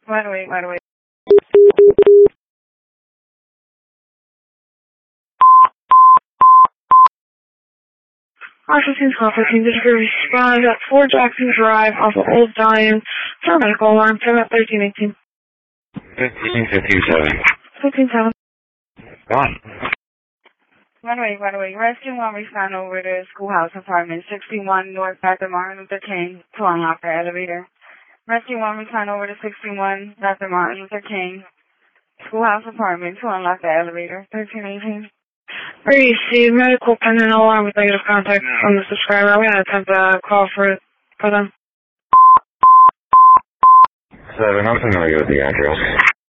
Wide awake. Officers, respond at 4 Jackson Drive off of Old Giant for medical alarm. Time at 1318. 1557. 15-7. Gone. Wide awake. Rescue 1, respond over to Schoolhouse Apartment, 61 North Dr. Martin Luther King to unlock the elevator. Rescue 1, respond over to 61 Dr. Martin Luther King, Schoolhouse Apartment to unlock the elevator, 1318. Receive medical pending alarm with negative contact from the subscriber. We had to attempt a call for them. 7, I'm familiar with the address.